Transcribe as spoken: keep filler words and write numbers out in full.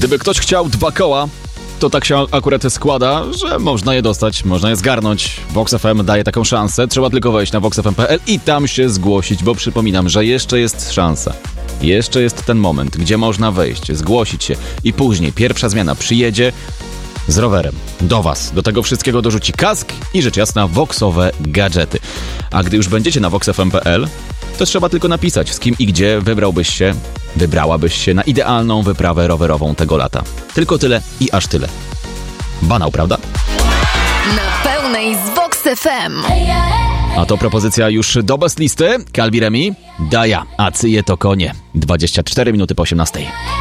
Gdyby ktoś chciał dwa koła, to tak się akurat składa, że można je dostać, można je zgarnąć. Vox F M daje taką szansę. Trzeba tylko wejść na vox f m kropka p l i tam się zgłosić, bo przypominam, że jeszcze jest szansa. Jeszcze jest ten moment, gdzie można wejść, zgłosić się i później pierwsza zmiana przyjedzie z rowerem do was. Do tego wszystkiego dorzuci kask i rzecz jasna voxowe gadżety. A gdy już będziecie na vox f m kropka p l, to trzeba tylko napisać, z kim i gdzie wybrałbyś się, wybrałabyś się na idealną wyprawę rowerową tego lata. Tylko tyle i aż tyle. Banał, prawda? Na pełnej z Vox F M. A to propozycja już do bez listy. Calvi Remi, Daja, a cyje to konie. dwadzieścia cztery minuty po osiemnastej.